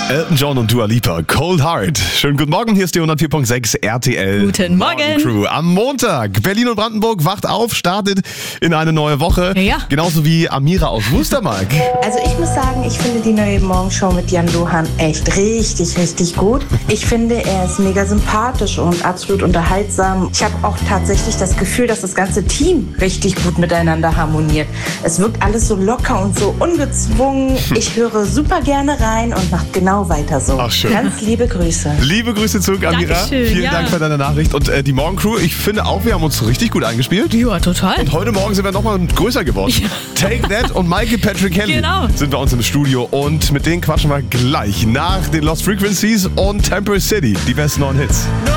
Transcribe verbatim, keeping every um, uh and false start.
Elton John und Dua Lipa, Cold Heart. Schönen guten Morgen, hier ist die hundertvier Komma sechs R T L. Guten Morgen. Crew. Am Montag, Berlin und Brandenburg wacht auf, startet in eine neue Woche. Ja. Genauso wie Amira aus Wustermark. Also ich muss sagen, ich finde die neue Morgenshow mit Jan Luhan echt richtig, richtig gut. Ich finde, er ist mega sympathisch und absolut unterhaltsam. Ich habe auch tatsächlich das Gefühl, dass das ganze Team richtig gut miteinander harmoniert. Es wirkt alles so locker und so ungezwungen. Ich höre super gerne rein und macht genau weiter so. Ach, schön. Ganz liebe Grüße. Liebe Grüße zurück, Amira. Dankeschön, Vielen ja. Dank für deine Nachricht. Und äh, die Morgencrew, ich finde auch, wir haben uns richtig gut eingespielt. Ja, total. Und heute Morgen sind wir nochmal größer geworden. Ja. Take That und Michael Patrick Kelly Genau. sind bei uns im Studio. Und mit denen quatschen wir gleich nach den Lost Frequencies und Temporary City. Die besten neuen Hits.